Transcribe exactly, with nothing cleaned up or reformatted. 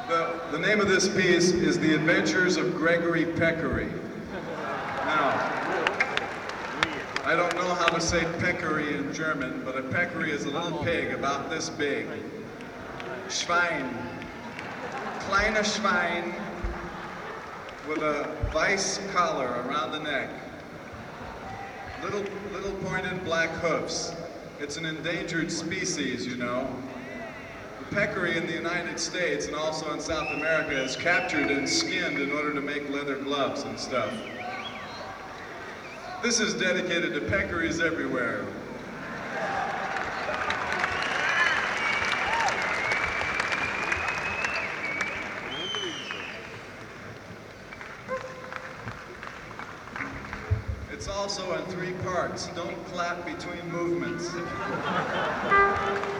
The, the name of this piece is The Adventures of Gregory Peccary. Now, I don't know how to say peccary in German, but a peccary is a little pig about this big. Schwein. Kleine Schwein with a vice collar around the neck. Little, little pointed black hoofs. It's an endangered species, you know. The peccary in the United States and also in South America is captured and skinned in order to make leather gloves and stuff. This is dedicated to peccaries everywhere. It's also in three parts. Don't clap between movements.